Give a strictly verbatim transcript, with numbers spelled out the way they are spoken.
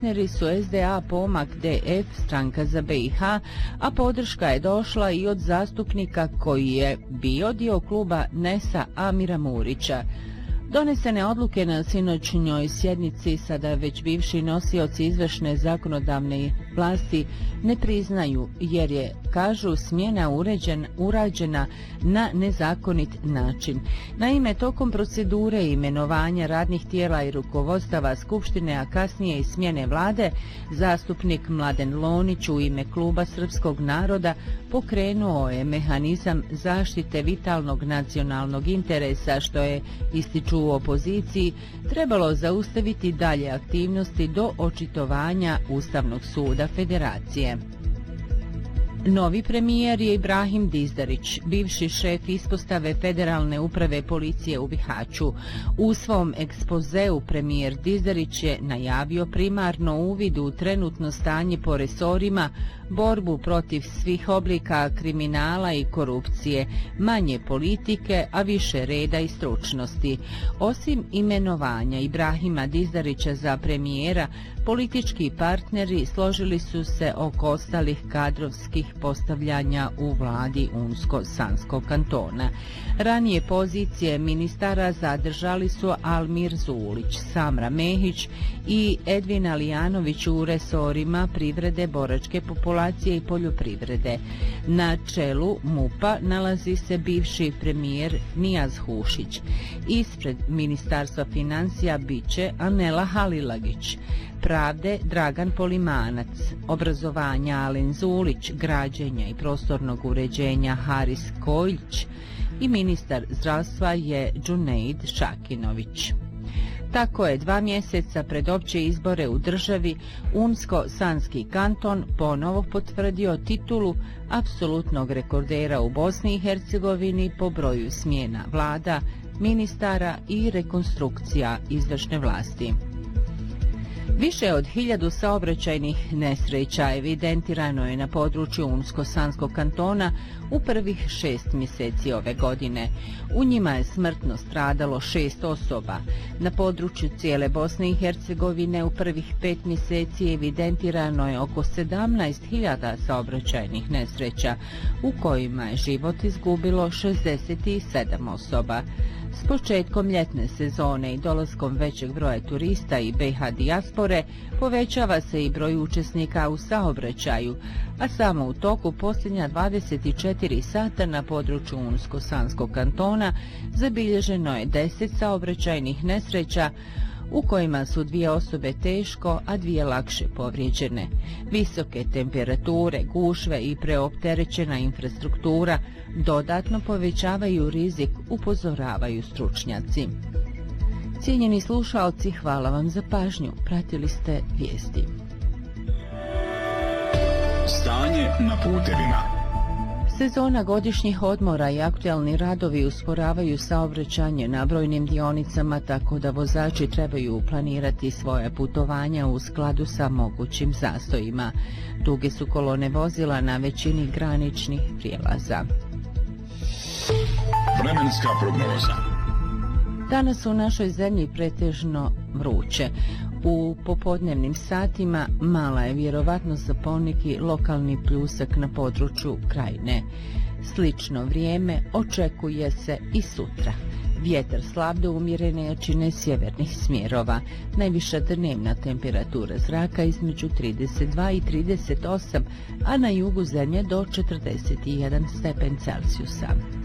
Partneri su S D A, Pomak, D F, Stranka za B i H, a podrška je došla i od zastupnika koji je bio dio kluba Nesa Amira Murića. Donesene odluke na sinoćnjoj sjednici sada već bivši nosioci izvršne zakonodavne vlasti ne priznaju, jer je, kažu, smjena uređen, urađena na nezakonit način. Naime, tokom procedure imenovanja radnih tijela i rukovodstava Skupštine, a kasnije i smjene vlade, zastupnik Mladen Lonić u ime Kluba Srpskog naroda pokrenuo je mehanizam zaštite vitalnog nacionalnog interesa, što je, ističu u opoziciji, trebalo zaustaviti dalje aktivnosti do očitovanja Ustavnog suda Federacije. Novi premijer je Ibrahim Dizdarić, bivši šef ispostave Federalne uprave policije u Bihaću. U svom ekspozeu premijer Dizdarić je najavio primarno uvid u trenutno stanje po resorima, borbu protiv svih oblika kriminala i korupcije, manje politike, a više reda i stručnosti. Osim imenovanja Ibrahima Dizdarića za premijera, politički partneri složili su se oko ostalih kadrovskih postavljanja u vladi Unsko-Sanskog kantona. Ranije pozicije ministara zadržali su Almir Zulić, Samra Mehić i Edvin Alijanović u resorima privrede, boračke populacije i poljoprivrede. Na čelu MUP-a nalazi se bivši premijer Nijaz Hušić. Ispred Ministarstva financija biće Anela Halilagić, pravde Dragan Polimanac, obrazovanja Alen Zulić, građenja i prostornog uređenja Haris Kojić i ministar zdravstva je Džuneid Šakinović. Tako je dva mjeseca pred opće izbore u državi Unsko-Sanski kanton ponovo potvrdio titulu apsolutnog rekordera u Bosni i Hercegovini po broju smjena vlada, ministara i rekonstrukcija izvršne vlasti. Više od hiljadu saobraćajnih nesreća evidentirano je na području Unsko-Sanskog kantona u prvih šest mjeseci ove godine. U njima je smrtno stradalo šest osoba. Na području cijele Bosne i Hercegovine u prvih pet mjeseci evidentirano je oko sedamnaest hiljada saobraćajnih nesreća, u kojima je život izgubilo šezdeset sedam osoba. S početkom ljetne sezone i dolaskom većeg broja turista i B i H dijaspore povećava se i broj učesnika u saobraćaju, a samo u toku posljednja dvadeset četiri sata na području Unsko-Sanskog kantona zabilježeno je deset saobraćajnih nesreća, u kojima su dvije osobe teško, a dvije lakše povrijeđene. Visoke temperature, gužve i preopterećena infrastruktura dodatno povećavaju rizik, upozoravaju stručnjaci. Cijenjeni slušaoci, hvala vam za pažnju. Pratili ste vijesti. Stanje na putevima. Sezona godišnjih odmora i aktualni radovi usporavaju saobraćanje na brojnim dionicama, tako da vozači trebaju planirati svoje putovanja u skladu sa mogućim zastojima. Duge su kolone vozila na većini graničnih prijelaza. Vremenska prognoza. Danas u našoj zemlji pretežno vruće. U popodnevnim satima mala je vjerovatnost za poneki lokalni pljusak na području Krajine. Slično vrijeme očekuje se i sutra. Vjetar slab do umjerene jačine sjevernih smjerova. Najviša dnevna temperatura zraka između trideset dva i trideset osam, a na jugu zemlje do četrdeset jedan stepen Celzijusa.